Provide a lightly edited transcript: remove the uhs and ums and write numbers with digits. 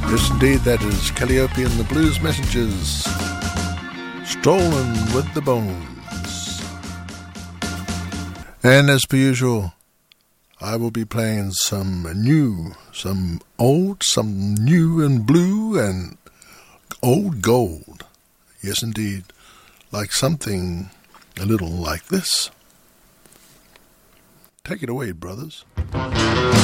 Yes, indeed, that is Calliope and the Blues Messengers, Strolling with the Bones. And as per usual, I will be playing some new, some old, some new and blue and old gold. Yes, indeed, like something a little like this. Take it away, brothers.